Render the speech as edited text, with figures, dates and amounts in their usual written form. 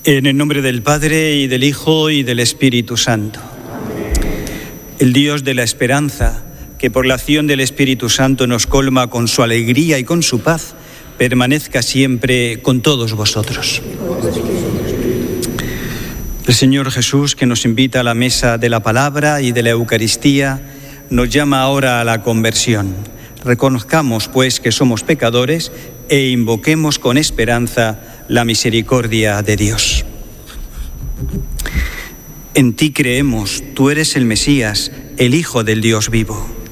En el nombre del Padre, y del Hijo, y del Espíritu Santo. El Dios de la esperanza, que por la acción del Espíritu Santo nos colma con su alegría y con su paz, permanezca siempre con todos vosotros. El Señor Jesús, que nos invita a la mesa de la palabra y de la Eucaristía, nos llama ahora a la conversión. Reconozcamos, pues, que somos pecadores e invoquemos con esperanza la misericordia de Dios. En ti creemos, tú eres el Mesías, el Hijo del Dios vivo.